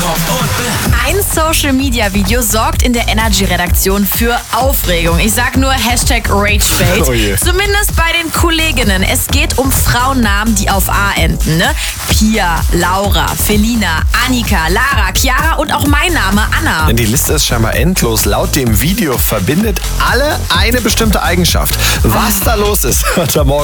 Jakob und Ben. Ein Social-Media-Video sorgt in der Energy-Redaktion für Aufregung. Ich sag nur #RageBait. Oh je. Zumindest bei den Kolleginnen. Es geht um Frauennamen, die auf A enden. Ne? Pia, Laura, Felina, Annika, Lara, Chiara und auch mein Name, Anna. Die Liste ist scheinbar endlos. Laut dem Video verbindet alle eine bestimmte Eigenschaft. Was da los ist, hört ihr morgen